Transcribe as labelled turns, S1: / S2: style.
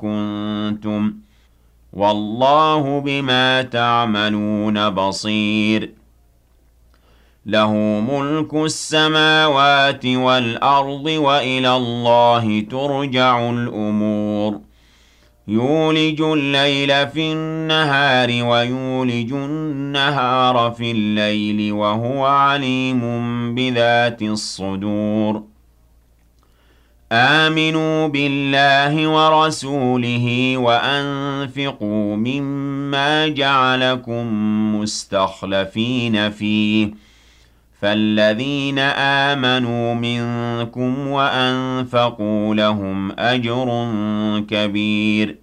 S1: كنتم والله بما تعملون بصير له ملك السماوات والأرض وإلى الله ترجع الأمور يولج الليل في النهار ويولج النهار في الليل وهو عليم بذات الصدور آمنوا بالله ورسوله وأنفقوا مما جعلكم مستخلفين فيه فالذين آمنوا منكم وأنفقوا لهم أجر كبير